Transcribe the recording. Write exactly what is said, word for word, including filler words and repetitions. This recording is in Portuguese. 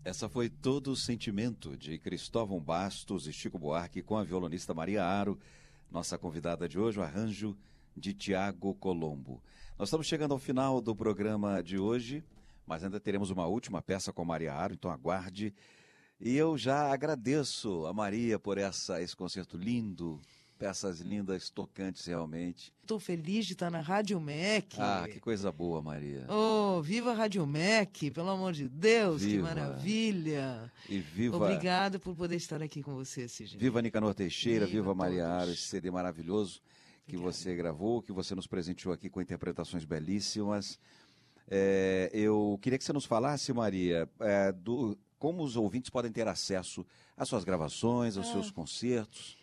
Essa foi Todo o Sentimento, de Cristóvão Bastos e Chico Buarque, com a violonista Maria Aro, nossa convidada de hoje, o arranjo de Tiago Colombo. Nós estamos chegando ao final do programa de hoje, mas ainda teremos uma última peça com a Maria Aro, então aguarde. E eu já agradeço a Maria por essa, esse concerto lindo, peças lindas, tocantes realmente. Estou feliz de estar na Rádio M E C. Ah, que coisa boa, Maria. Oh, viva a Rádio M E C, pelo amor de Deus, Viva. que maravilha. E viva... Obrigado por poder estar aqui com você, Sidney. Viva Nicanor Teixeira, viva, Viva Maria todos. Aro, esse C D maravilhoso que Obrigada. você gravou, que você nos presenteou aqui com interpretações belíssimas. É, eu queria que você nos falasse, Maria, é, do, como os ouvintes podem ter acesso às suas gravações, aos Ah. seus concertos.